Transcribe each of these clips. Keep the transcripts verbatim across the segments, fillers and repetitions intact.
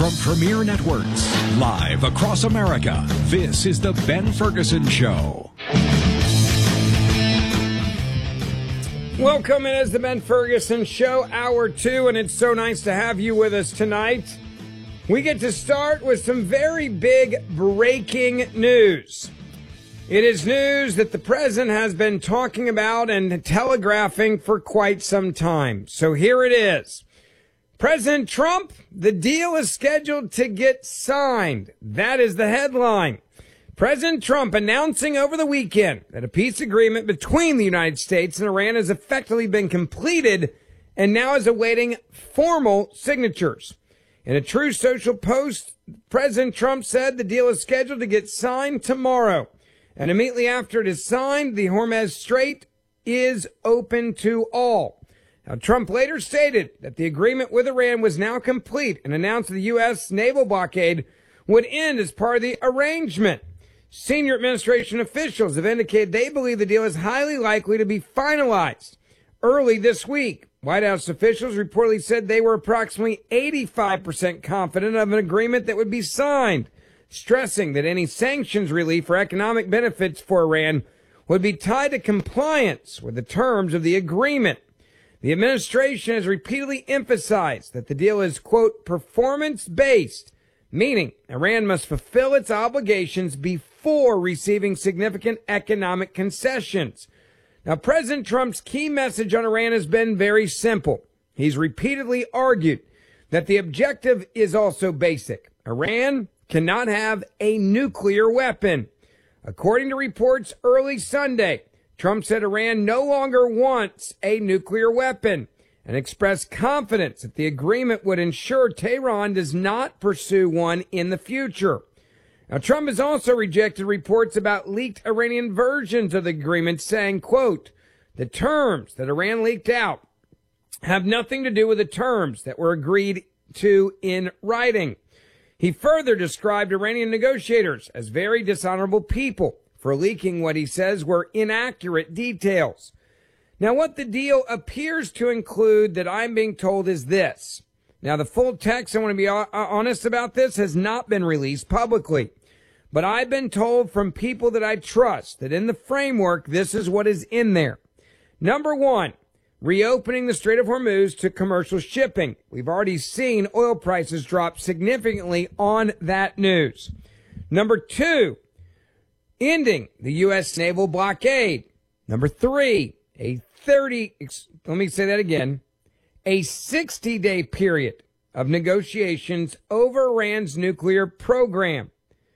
from Premier Networks, live across America, this is The Ben Ferguson Show. Welcome, it is The Ben Ferguson Show, hour two, and it's so nice to have you with us tonight. We get to start with some very big breaking news. It is news that the president has been talking about and telegraphing for quite some time. So here it is. President Trump, the deal is scheduled to get signed. That is the headline. President Trump announcing over the weekend that a peace agreement between the United States and Iran has effectively been completed and now is awaiting formal signatures. In a Truth Social post, President Trump said the deal is scheduled to get signed tomorrow. And immediately after it is signed, the Hormuz Strait is open to all. Now, Trump later stated that the agreement with Iran was now complete and announced the U S naval blockade would end as part of the arrangement. Senior administration officials have indicated they believe the deal is highly likely to be finalized early this week. White House officials reportedly said they were approximately eighty-five percent confident of an agreement that would be signed, stressing that any sanctions relief or economic benefits for Iran would be tied to compliance with the terms of the agreement. The administration has repeatedly emphasized that the deal is, quote, performance-based, meaning Iran must fulfill its obligations before receiving significant economic concessions. Now, President Trump's key message on Iran has been very simple. He's repeatedly argued that the objective is also basic. Iran cannot have a nuclear weapon. According to reports early Sunday, Trump said Iran no longer wants a nuclear weapon and expressed confidence that the agreement would ensure Tehran does not pursue one in the future. Now, Trump has also rejected reports about leaked Iranian versions of the agreement, saying, quote, the terms that Iran leaked out have nothing to do with the terms that were agreed to in writing. He further described Iranian negotiators as very dishonorable people for leaking what he says were inaccurate details. Now, what the deal appears to include that I'm being told is this. Now, the full text, I want to be honest about this, has not been released publicly. But I've been told from people that I trust that in the framework, this is what is in there. Number one, reopening the Strait of Hormuz to commercial shipping. We've already seen oil prices drop significantly on that news. Number two, ending the U S naval blockade. Number three, a thirty, let me say that again, a sixty-day period of negotiations over Iran's nuclear program.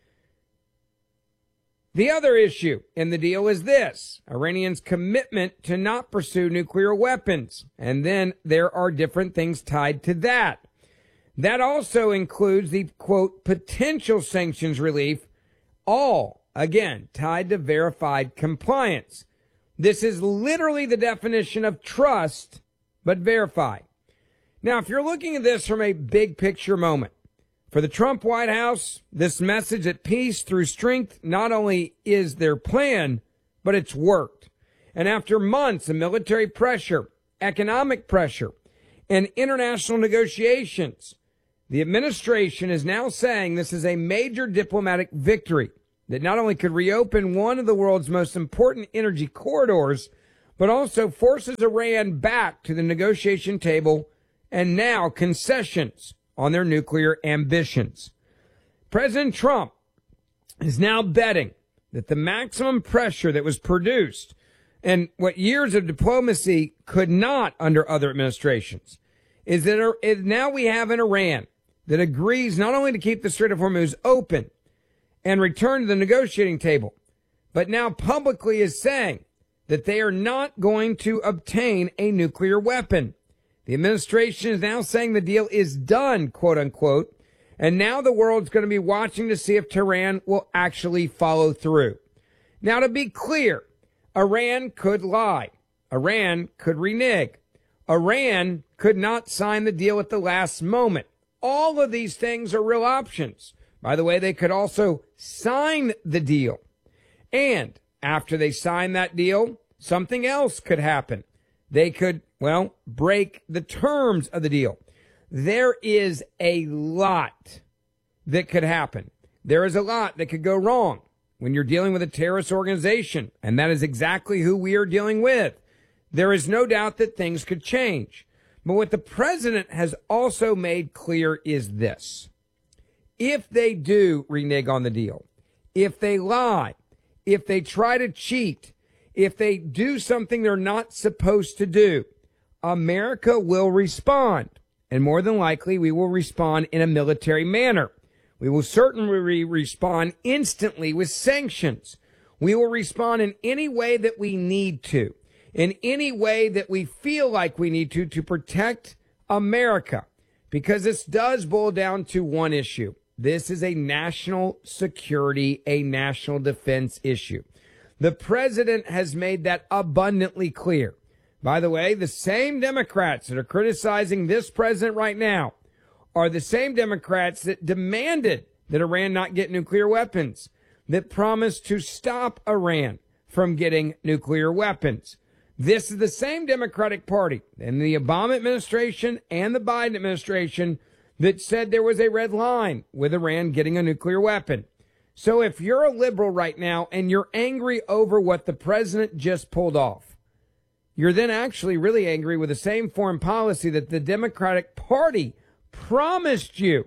The other issue in the deal is this, Iranians' commitment to not pursue nuclear weapons. And then there are different things tied to that. That also includes the, quote, potential sanctions relief, all, again, tied to verified compliance. This is literally the definition of trust, but verified. Now, if you're looking at this from a big picture moment, for the Trump White House, this message that peace through strength not only is their plan, but it's worked. And after months of military pressure, economic pressure, and international negotiations, the administration is now saying this is a major diplomatic victory that not only could reopen one of the world's most important energy corridors, but also forces Iran back to the negotiation table and now concessions on their nuclear ambitions. President Trump is now betting that the maximum pressure that was produced and what years of diplomacy could not under other administrations is that now we have an Iran that agrees not only to keep the Strait of Hormuz open and return to the negotiating table, but now publicly is saying that they are not going to obtain a nuclear weapon. The administration is now saying the deal is done, quote unquote, and now the world's going to be watching to see if Tehran will actually follow through. Now, to be clear, Iran could lie. Iran could renege. Iran could not sign the deal at the last moment. All of these things are real options. By the way, they could also sign the deal. And after they sign that deal, something else could happen. They could, well, break the terms of the deal. There is a lot that could happen. There is a lot that could go wrong when you're dealing with a terrorist organization, and that is exactly who we are dealing with. There is no doubt that things could change. But what the president has also made clear is this. If they do renege on the deal, if they lie, if they try to cheat, if they do something they're not supposed to do, America will respond. And more than likely, we will respond in a military manner. We will certainly respond instantly with sanctions. We will respond in any way that we need to, in any way that we feel like we need to, to protect America. Because this does boil down to one issue. This is a national security, a national defense issue. The president has made that abundantly clear. By the way, the same Democrats that are criticizing this president right now are the same Democrats that demanded that Iran not get nuclear weapons, that promised to stop Iran from getting nuclear weapons. This is the same Democratic Party in the Obama administration and the Biden administration that said there was a red line with Iran getting a nuclear weapon. So if you're a liberal right now and you're angry over what the president just pulled off, you're then actually really angry with the same foreign policy that the Democratic Party promised you,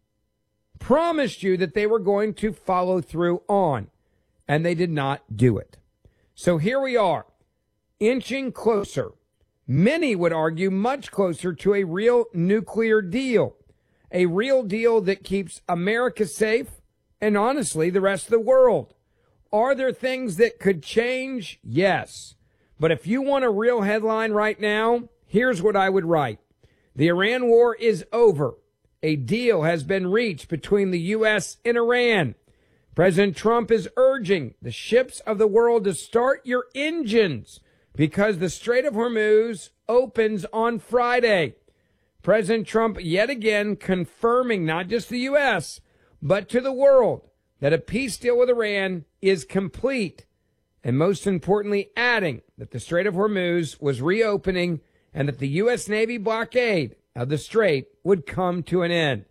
promised you that they were going to follow through on, and they did not do it. So here we are, inching closer. Many would argue much closer to a real nuclear deal, a real deal that keeps America safe and honestly the rest of the world. Are there things that could change? Yes. But if you want a real headline right now, here's what I would write. The Iran war is over. A deal has been reached between the U S and Iran. President Trump is urging the ships of the world to start your engines because the Strait of Hormuz opens on Friday. President Trump yet again confirming not just the U S, but to the world that a peace deal with Iran is complete. And most importantly, adding that the Strait of Hormuz was reopening and that the U S Navy blockade of the Strait would come to an end.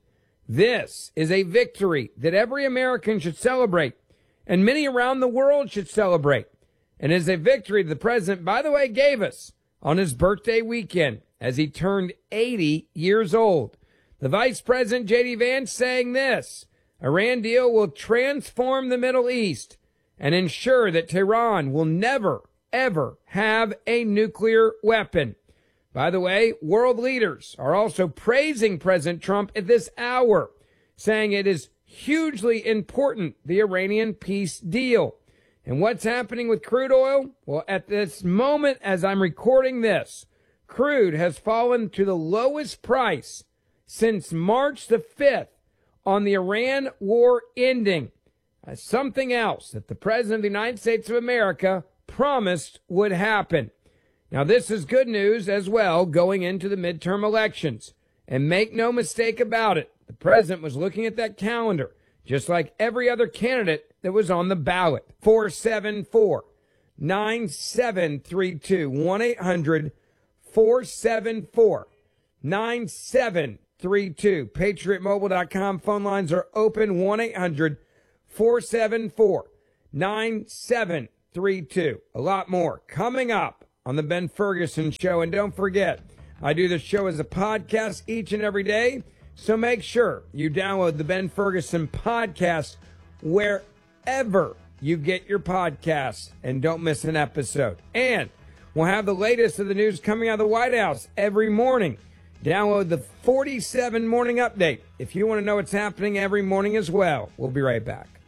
This is a victory that every American should celebrate, and many around the world should celebrate. And is a victory the president, by the way, gave us on his birthday weekend as he turned eighty years old. The Vice President, J D Vance, saying this: Iran deal will transform the Middle East and ensure that Tehran will never, ever have a nuclear weapon. By the way, world leaders are also praising President Trump at this hour, saying it is hugely important, the Iranian peace deal. And what's happening with crude oil? Well, at this moment, as I'm recording this, crude has fallen to the lowest price since March the fifth on the Iran war ending. Uh, something else that the President of the United States of America promised would happen. Now, this is good news as well going into the midterm elections. And make no mistake about it, the President was looking at that calendar, just like every other candidate that was on the ballot. four seven four, nine seven three two, one eight hundred, four seven four, nine seven three two. Patriot Mobile dot com phone lines are open, one eight hundred, four seven four, nine seven three two. A lot more coming up on the Ben Ferguson Show. And don't forget, I do this show as a podcast each and every day. So make sure you download the Ben Ferguson podcast wherever you get your podcasts and don't miss an episode. And we'll have the latest of the news coming out of the White House every morning. Download the forty-seven Morning Update if you want to know what's happening every morning as well. We'll be right back.